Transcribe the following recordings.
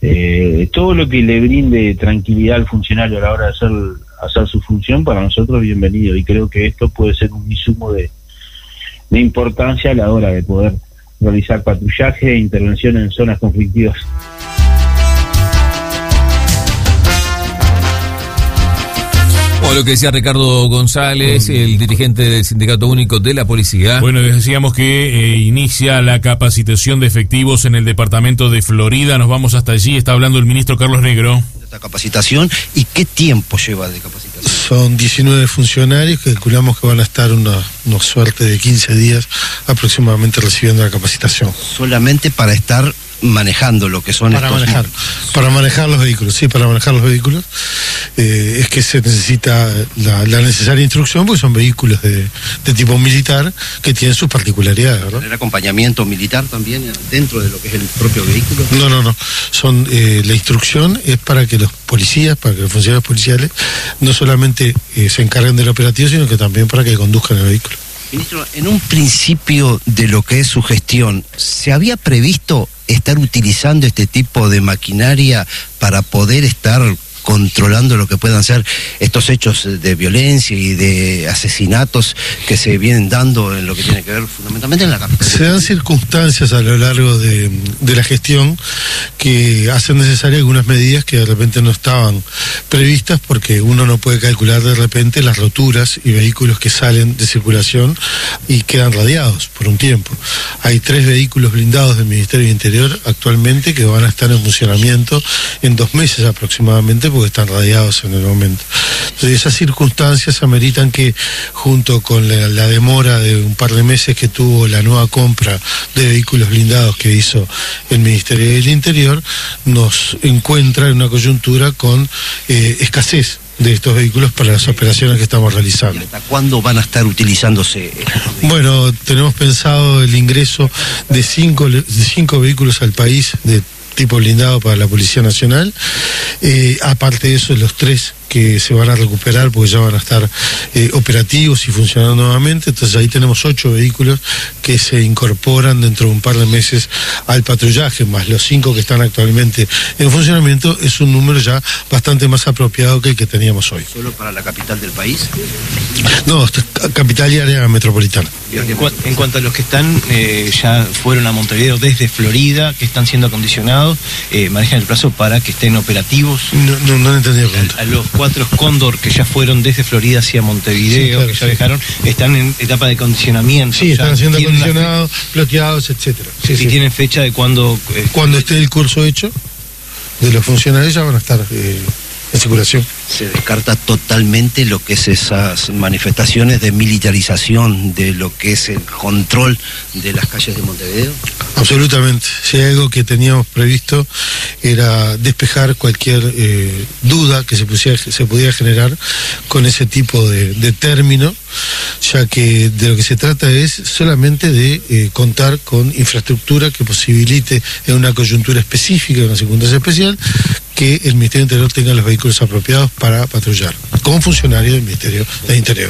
todo lo que le brinde tranquilidad al funcionario a la hora de hacer su función, para nosotros bienvenido, y creo que esto puede ser un insumo de importancia a la hora de poder realizar patrullaje e intervención en zonas conflictivas. Lo que decía Ricardo González, el dirigente del Sindicato Único de la Policía. Bueno, les decíamos que inicia la capacitación de efectivos en el departamento de Florida. Nos vamos hasta allí. Está hablando el ministro Carlos Negro. Esta capacitación, ¿y qué tiempo lleva de capacitación? Son 19 funcionarios que calculamos que van a estar una suerte de 15 días aproximadamente recibiendo la capacitación. Solamente para estar manejando lo que son para manejar los vehículos, sí, para manejar los vehículos. Es que se necesita la necesaria instrucción, porque son vehículos de tipo militar que tienen sus particularidades, ¿verdad? ¿Tener acompañamiento militar también dentro de lo que es el propio vehículo? No. Son, la instrucción es para que los policías, para que los funcionarios policiales no solamente se encarguen del operativo, sino que también para que conduzcan el vehículo. Ministro, en un principio de lo que es su gestión, ¿se había previsto estar utilizando este tipo de maquinaria para poder estar controlando lo que puedan ser estos hechos de violencia y de asesinatos que se vienen dando en lo que tiene que ver fundamentalmente en la capital? Se dan circunstancias a lo largo de la gestión que hacen necesarias algunas medidas que de repente no estaban previstas, porque uno no puede calcular de repente las roturas y vehículos que salen de circulación y quedan radiados por un tiempo. Hay 3 vehículos blindados del Ministerio del Interior actualmente que van a estar en funcionamiento en 2 meses aproximadamente, porque están radiados en el momento. Entonces esas circunstancias ameritan que, junto con la demora de un par de meses que tuvo la nueva compra de vehículos blindados que hizo el Ministerio del Interior, nos encuentra en una coyuntura con escasez de estos vehículos para las operaciones que estamos realizando. ¿Hasta cuándo van a estar utilizándose? Bueno, tenemos pensado el ingreso de 5 vehículos al país de tipo blindado para la Policía Nacional, aparte de eso los 3 que se van a recuperar porque ya van a estar operativos y funcionando nuevamente. Entonces ahí tenemos 8 vehículos que se incorporan dentro de un par de meses al patrullaje, más los 5 que están actualmente en funcionamiento. Es un número ya bastante más apropiado que el que teníamos hoy. ¿Solo para la capital del país? No, capital y área metropolitana. En cuanto a los que están, ya fueron a Montevideo desde Florida, que están siendo acondicionados, manejan el plazo para que estén operativos. No entendí la pregunta. A los 4 Cóndor que ya fueron desde Florida hacia Montevideo, sí, claro, que ya viajaron, están en etapa de acondicionamiento. Sí, están siendo acondicionados, ploteados, etcétera. Sí. ¿Tienen fecha de cuándo? Cuando esté el curso hecho, de los funcionarios ya van a estar en circulación. ¿Se descarta totalmente lo que es esas manifestaciones de militarización de lo que es el control de las calles de Montevideo? Absolutamente. Si hay algo que teníamos previsto era despejar cualquier duda que se pudiera generar con ese tipo de término, ya que de lo que se trata es solamente de contar con infraestructura que posibilite en una coyuntura específica, en una circunstancia especial, que el Ministerio del Interior tenga los vehículos apropiados para patrullar, como funcionario del Ministerio del Interior.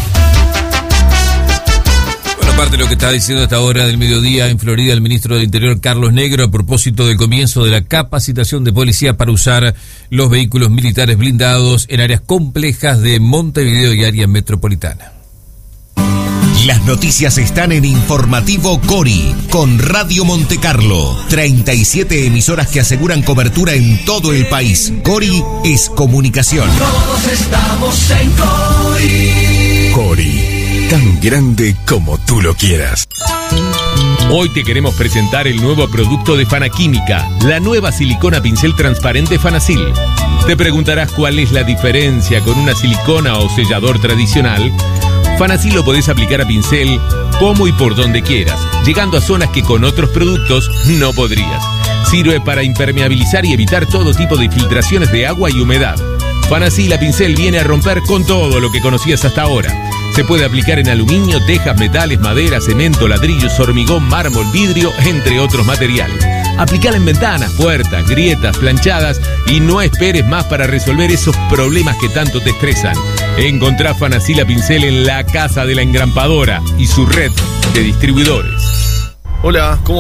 Bueno, aparte de lo que está diciendo a esta hora del mediodía en Florida el ministro del Interior, Carlos Negro, a propósito del comienzo de la capacitación de policía para usar los vehículos militares blindados en áreas complejas de Montevideo y área metropolitana. Las noticias están en Informativo Cori, con Radio Monte Carlo. 37 emisoras que aseguran cobertura en todo el país. Cori es comunicación. Todos estamos en Cori. Cori, tan grande como tú lo quieras. Hoy te queremos presentar el nuevo producto de Fanaquímica, la nueva silicona pincel transparente Fanasil. Te preguntarás cuál es la diferencia con una silicona o sellador tradicional. Fanasil lo podés aplicar a pincel, como y por donde quieras, llegando a zonas que con otros productos no podrías. Sirve para impermeabilizar y evitar todo tipo de filtraciones de agua y humedad. Fanasil a pincel viene a romper con todo lo que conocías hasta ahora. Se puede aplicar en aluminio, tejas, metales, madera, cemento, ladrillos, hormigón, mármol, vidrio, entre otros materiales. Aplicala en ventanas, puertas, grietas, planchadas y no esperes más para resolver esos problemas que tanto te estresan. Encontrá Fanasil a pincel en la Casa de la Engrampadora y su red de distribuidores. Hola, ¿cómo va?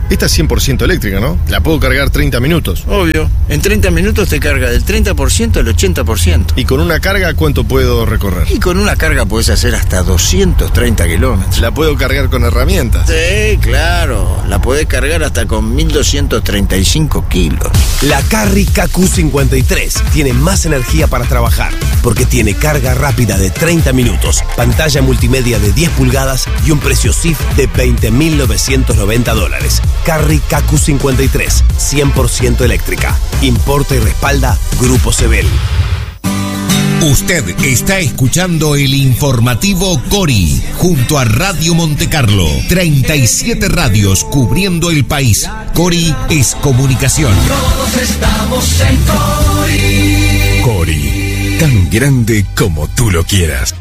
Esta es 100% eléctrica, ¿no? La puedo cargar 30 minutos. Obvio. En 30 minutos te carga del 30% al 80%. ¿Y con una carga cuánto puedo recorrer? Y con una carga puedes hacer hasta 230 kilómetros. ¿La puedo cargar con herramientas? Sí, claro. La podés cargar hasta con 1235 kilos. La Carry KQ53 tiene más energía para trabajar, porque tiene carga rápida de 30 minutos, pantalla multimedia de 10 pulgadas y un precio CIF de $20.990. Carry KQ53, 100% eléctrica. Importa y respalda Grupo Sebel. Usted está escuchando el informativo Cori, junto a Radio Montecarlo. 37 radios cubriendo el país. Cori es comunicación. Todos estamos en Cori. Cori, tan grande como tú lo quieras.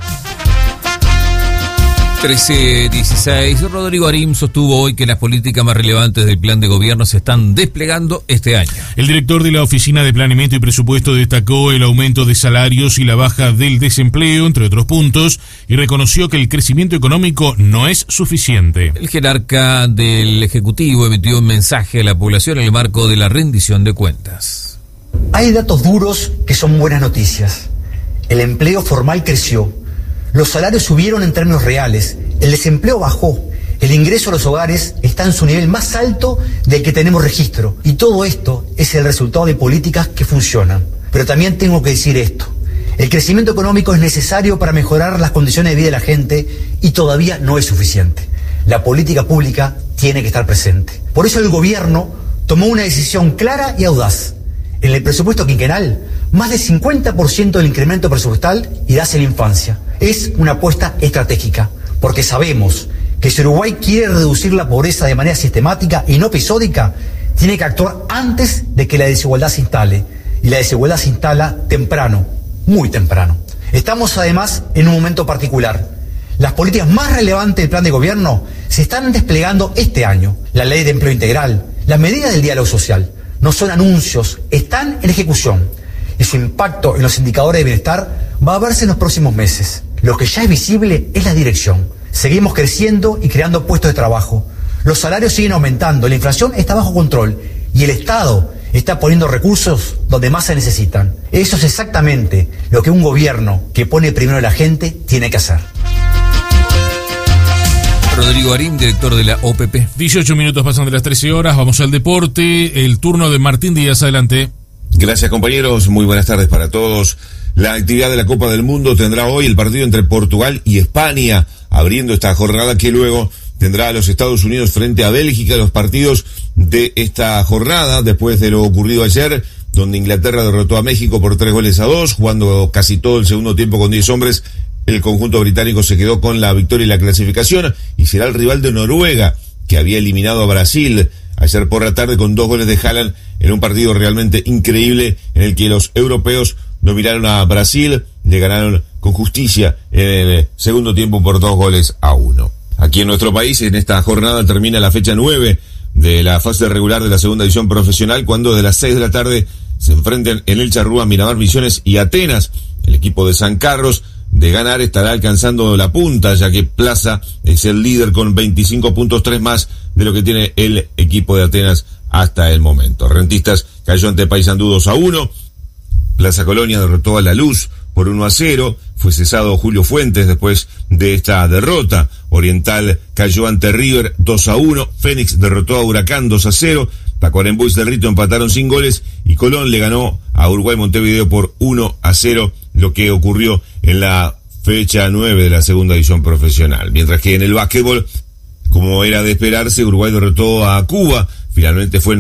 13:16. Rodrigo Arim sostuvo hoy que las políticas más relevantes del plan de gobierno se están desplegando este año. El director de la Oficina de Planeamiento y Presupuesto destacó el aumento de salarios y la baja del desempleo, entre otros puntos, y reconoció que el crecimiento económico no es suficiente. El jerarca del Ejecutivo emitió un mensaje a la población en el marco de la rendición de cuentas. Hay datos duros que son buenas noticias. El empleo formal creció. Los salarios subieron en términos reales, el desempleo bajó, el ingreso a los hogares está en su nivel más alto del que tenemos registro. Y todo esto es el resultado de políticas que funcionan. Pero también tengo que decir esto. El crecimiento económico es necesario para mejorar las condiciones de vida de la gente y todavía no es suficiente. La política pública tiene que estar presente. Por eso el gobierno tomó una decisión clara y audaz. En el presupuesto quinquenal, más del 50% del incremento presupuestal irá hacia la infancia. Es una apuesta estratégica, porque sabemos que si Uruguay quiere reducir la pobreza de manera sistemática y no episódica, tiene que actuar antes de que la desigualdad se instale. Y la desigualdad se instala temprano, muy temprano. Estamos además en un momento particular. Las políticas más relevantes del plan de gobierno se están desplegando este año. La ley de empleo integral, las medidas del diálogo social. No son anuncios, están en ejecución. Y su impacto en los indicadores de bienestar va a verse en los próximos meses. Lo que ya es visible es la dirección. Seguimos creciendo y creando puestos de trabajo. Los salarios siguen aumentando, la inflación está bajo control y el Estado está poniendo recursos donde más se necesitan. Eso es exactamente lo que un gobierno que pone primero a la gente tiene que hacer. Rodrigo Arim, director de la OPP. 18 minutos pasan de las 13 horas, vamos al deporte. El turno de Martín Díaz, adelante. Gracias, compañeros, muy buenas tardes para todos. La actividad de la Copa del Mundo tendrá hoy el partido entre Portugal y España, abriendo esta jornada que luego tendrá a los Estados Unidos frente a Bélgica. Los partidos de esta jornada, después de lo ocurrido ayer, donde Inglaterra derrotó a México por 3-2, jugando casi todo el segundo tiempo con 10 hombres, el conjunto británico se quedó con la victoria y la clasificación, y será el rival de Noruega, que había eliminado a Brasil ayer por la tarde con 2 goles de Haaland, en un partido realmente increíble en el que los europeos dominaron a Brasil, le ganaron con justicia en el segundo tiempo por 2-1. Aquí en nuestro país, en esta jornada termina la fecha 9 de la fase regular de la segunda división profesional, cuando de las 6 de la tarde se enfrentan en el Charrúa, Miramar Misiones y Atenas. El equipo de San Carlos, de ganar, estará alcanzando la punta, ya que Plaza es el líder con 25 puntos, 3 más de lo que tiene el equipo de Atenas hasta el momento. Rentistas cayó ante Paysandú 2-1. Plaza Colonia derrotó a La Luz por 1-0. Fue cesado Julio Fuentes después de esta derrota. Oriental cayó ante River 2-1. Fénix derrotó a Huracán 2-0. Tacuarembó y Cerrito empataron sin goles y Colón le ganó a Uruguay Montevideo por 1-0, lo que ocurrió en la fecha 9 de la segunda división profesional. Mientras que en el básquetbol, como era de esperarse, Uruguay derrotó a Cuba. Finalmente fue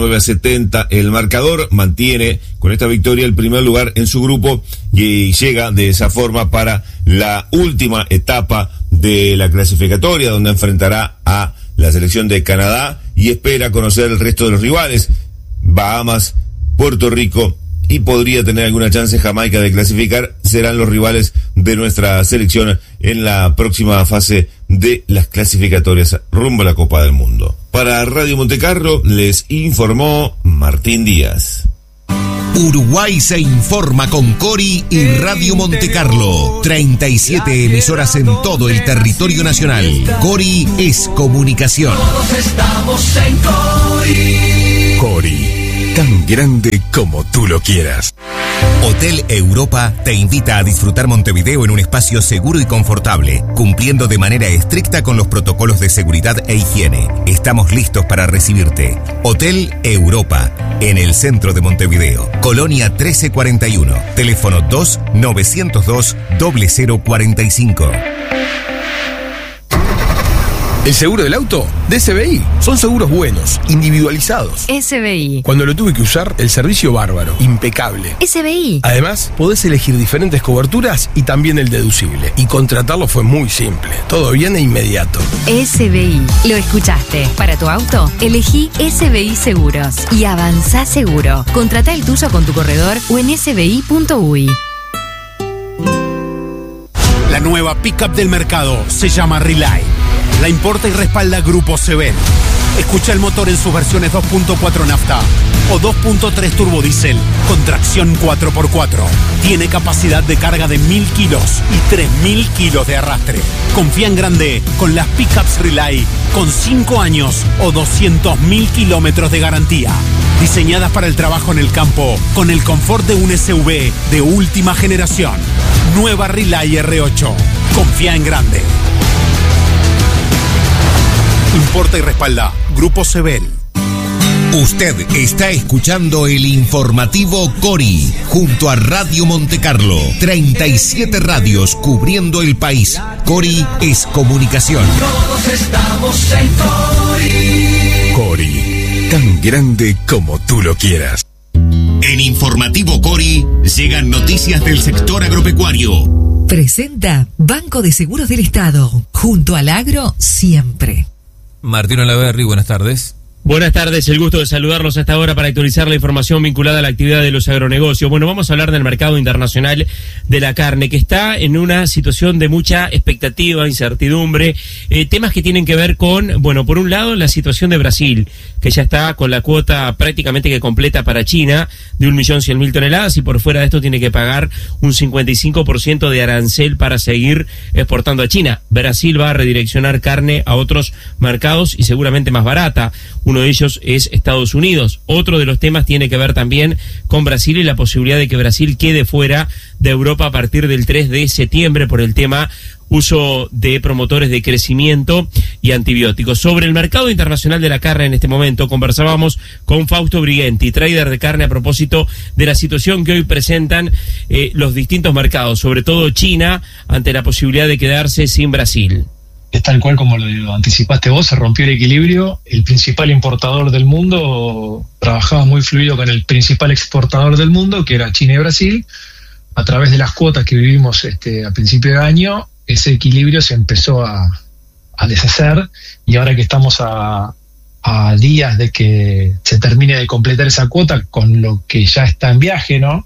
99-70. El marcador mantiene con esta victoria el primer lugar en su grupo y llega de esa forma para la última etapa de la clasificatoria, donde enfrentará a la selección de Canadá y espera conocer el resto de los rivales, Bahamas, Puerto Rico, y podría tener alguna chance Jamaica de clasificar. Serán los rivales de nuestra selección en la próxima fase de las clasificatorias rumbo a la Copa del Mundo. Para Radio Montecarlo les informó Martín Díaz. Uruguay se informa con Cori y Radio Montecarlo. 37 emisoras en todo el territorio nacional. Cori es comunicación. Todos estamos en Cori. Cori, tan grande como tú lo quieras. Hotel Europa te invita a disfrutar Montevideo en un espacio seguro y confortable, cumpliendo de manera estricta con los protocolos de seguridad e higiene. Estamos listos para recibirte. Hotel Europa, en el centro de Montevideo, Colonia 1341, teléfono 2-902-0045. ¿El seguro del auto? De SBI. Son seguros buenos, individualizados. SBI. Cuando lo tuve que usar, el servicio bárbaro, impecable. SBI. Además, podés elegir diferentes coberturas y también el deducible. Y contratarlo fue muy simple. Todo bien e inmediato. SBI. Lo escuchaste. Para tu auto, elegí SBI Seguros y avanzá seguro. Contratá el tuyo con tu corredor o en sbi.uy. La nueva pickup del mercado se llama Relay. La importa y respalda Grupo Seven. Escucha el motor en sus versiones 2.4 nafta o 2.3 turbodiesel con tracción 4x4. Tiene capacidad de carga de 1000 kilos y 3000 kilos de arrastre. Confía en grande con las pickups Relay con 5 años o 200.000 kilómetros de garantía. Diseñadas para el trabajo en el campo con el confort de un SUV de última generación. Nueva Relay R8. Confía en grande. Importa y respalda Grupo Sebel. Usted está escuchando el informativo Cori junto a Radio Montecarlo. 37 radios cubriendo el país. Cori es comunicación. Todos estamos en Cori. Cori, tan grande como tú lo quieras. En Informativo Cori llegan noticias del sector agropecuario. Presenta Banco de Seguros del Estado. Junto al agro, siempre. Martín Olaverri, buenas tardes. Buenas tardes, el gusto de saludarlos a esta hora para actualizar la información vinculada a la actividad de los agronegocios. Bueno, vamos a hablar del mercado internacional de la carne, que está en una situación de mucha expectativa, incertidumbre, temas que tienen que ver con, bueno, por un lado, la situación de Brasil, que ya está con la cuota prácticamente que completa para China de 1.100.000 toneladas, y por fuera de esto tiene que pagar un 55% de arancel para seguir exportando a China. Brasil va a redireccionar carne a otros mercados y seguramente más barata. Uno de ellos es Estados Unidos. Otro de los temas tiene que ver también con Brasil y la posibilidad de que Brasil quede fuera de Europa a partir del 3 de septiembre por el tema uso de promotores de crecimiento y antibióticos. Sobre el mercado internacional de la carne en este momento conversábamos con Fausto Brighenti, trader de carne, a propósito de la situación que hoy presentan los distintos mercados, sobre todo China, ante la posibilidad de quedarse sin Brasil. Es tal cual como lo anticipaste vos, se rompió el equilibrio. El principal importador del mundo trabajaba muy fluido con el principal exportador del mundo, que era China y Brasil. A través de las cuotas que vivimos a principio de año, ese equilibrio se empezó a deshacer, y ahora que estamos a días de que se termine de completar esa cuota con lo que ya está en viaje, ¿no?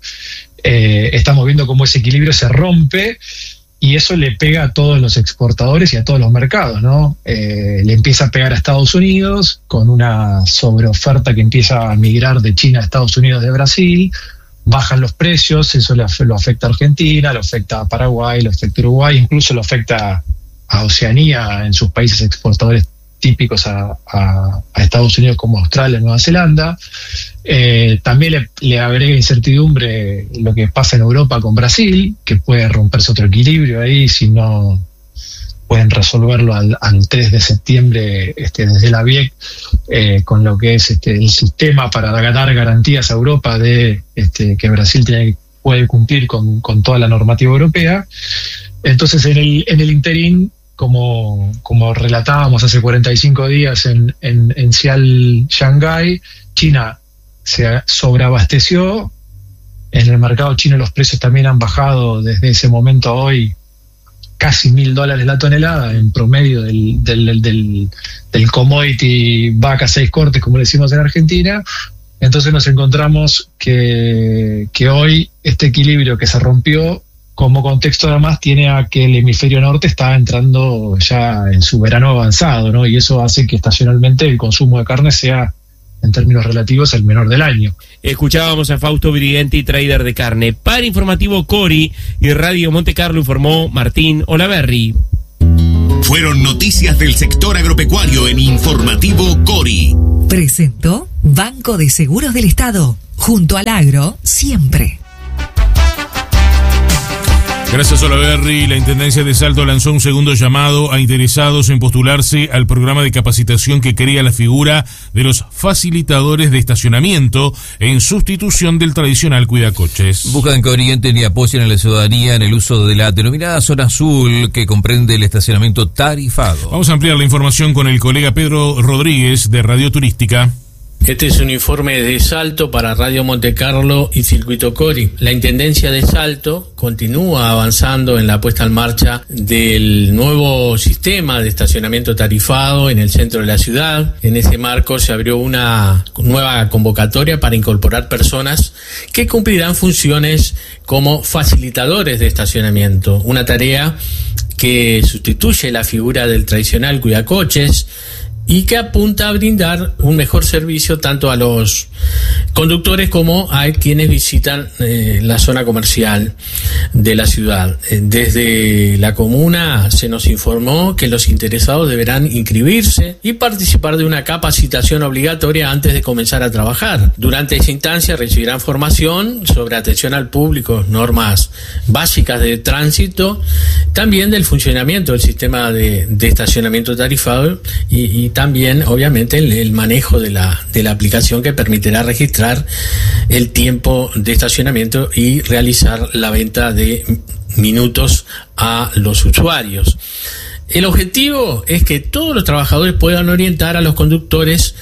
Estamos viendo cómo ese equilibrio se rompe. Y eso le pega a todos los exportadores y a todos los mercados, ¿no? Le empieza a pegar a Estados Unidos con una sobreoferta que empieza a migrar de China a Estados Unidos de Brasil. Bajan los precios, eso lo afecta a Argentina, lo afecta a Paraguay, lo afecta a Uruguay, incluso lo afecta a Oceanía en sus países exportadores típicos a Estados Unidos como Australia, Nueva Zelanda. También le agrega incertidumbre lo que pasa en Europa con Brasil, que puede romperse otro equilibrio ahí si no pueden resolverlo al 3 de septiembre desde la BIEC, con lo que es el sistema para dar garantías a Europa de que Brasil puede cumplir con toda la normativa europea. Entonces en el interín, como relatábamos hace 45 días en Xial, Shanghái, China se sobreabasteció. En el mercado chino los precios también han bajado desde ese momento a hoy casi $1.000 la tonelada en promedio del commodity vaca 6 cortes, como le decimos en Argentina. Entonces nos encontramos que hoy este equilibrio que se rompió, como contexto además, tiene a que el hemisferio norte está entrando ya en su verano avanzado, ¿no? Y eso hace que estacionalmente el consumo de carne sea en términos relativos, el menor del año. Escuchábamos a Fausto Brighenti, trader de carne. Para Informativo Cori y Radio Monte Carlo informó Martín Olaverri. Fueron noticias del sector agropecuario en Informativo Cori. Presentó Banco de Seguros del Estado. Junto al agro, siempre. Gracias a Olaverri, la Intendencia de Salto lanzó un segundo llamado a interesados en postularse al programa de capacitación que crea la figura de los facilitadores de estacionamiento en sustitución del tradicional cuidacoches. Buscan que orienten y apoyen a la ciudadanía en el uso de la denominada zona azul que comprende el estacionamiento tarifado. Vamos a ampliar la información con el colega Pedro Rodríguez de Radio Turística. Este es un informe de Salto para Radio Monte Carlo y Circuito Cori. La Intendencia de Salto continúa avanzando en la puesta en marcha del nuevo sistema de estacionamiento tarifado en el centro de la ciudad. En ese marco se abrió una nueva convocatoria para incorporar personas que cumplirán funciones como facilitadores de estacionamiento, una tarea que sustituye la figura del tradicional cuidacoches y que apunta a brindar un mejor servicio tanto a los conductores como a quienes visitan la zona comercial de la ciudad. Desde la comuna se nos informó que los interesados deberán inscribirse y participar de una capacitación obligatoria antes de comenzar a trabajar. Durante esa instancia recibirán formación sobre atención al público, normas básicas de tránsito, también del funcionamiento del sistema de estacionamiento tarifado y también, obviamente, el manejo de la aplicación que permitirá registrar el tiempo de estacionamiento y realizar la venta de minutos a los usuarios. El objetivo es que todos los trabajadores puedan orientar a los conductores,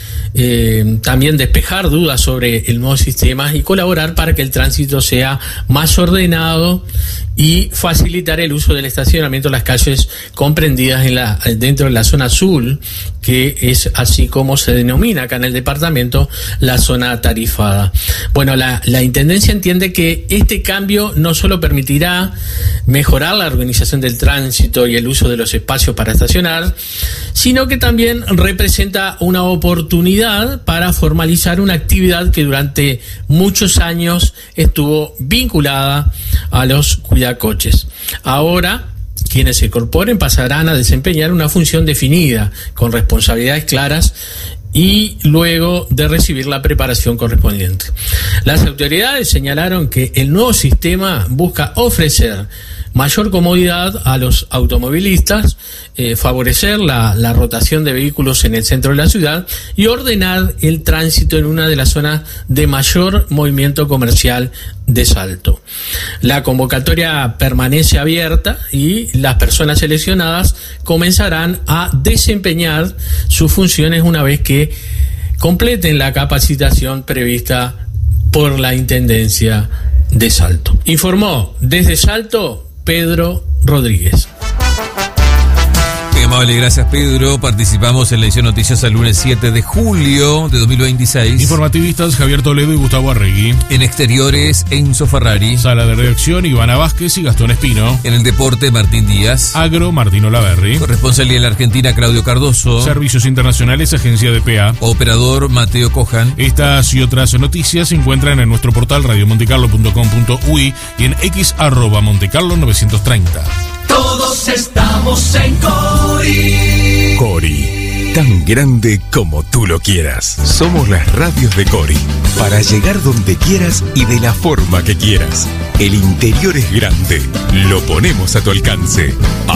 también despejar dudas sobre el nuevo sistema y colaborar para que el tránsito sea más ordenado y facilitar el uso del estacionamiento en las calles comprendidas dentro de la zona azul, que es así como se denomina acá en el departamento la zona tarifada. Bueno, la Intendencia entiende que este cambio no solo permitirá mejorar la organización del tránsito y el uso de los espacios para estacionar, sino que también representa una oportunidad para formalizar una actividad que durante muchos años estuvo vinculada a los cuidacoches. Ahora, quienes se incorporen pasarán a desempeñar una función definida, con responsabilidades claras y luego de recibir la preparación correspondiente. Las autoridades señalaron que el nuevo sistema busca ofrecer mayor comodidad a los automovilistas, favorecer la rotación de vehículos en el centro de la ciudad y ordenar el tránsito en una de las zonas de mayor movimiento comercial de Salto. La convocatoria permanece abierta y las personas seleccionadas comenzarán a desempeñar sus funciones una vez que completen la capacitación prevista por la Intendencia de Salto. Informó desde Salto Pedro Rodríguez. Muy amable, gracias Pedro. Participamos en la edición noticiosa el lunes 7 de julio de 2026. Informativistas Javier Toledo y Gustavo Arregui. En exteriores, Enzo Ferrari. Sala de redacción, Ivana Vázquez y Gastón Espino. En el deporte, Martín Díaz. Agro, Martín Olaverri. Corresponsalía en la Argentina, Claudio Cardoso. Servicios internacionales, Agencia de PA. Operador, Mateo Cojan. Estas y otras noticias se encuentran en nuestro portal radiomontecarlo.com.uy y en x@montecarlo930. Todos estamos en Cori. Cori, tan grande como tú lo quieras. Somos las radios de Cori, para llegar donde quieras y de la forma que quieras. El interior es grande, lo ponemos a tu alcance.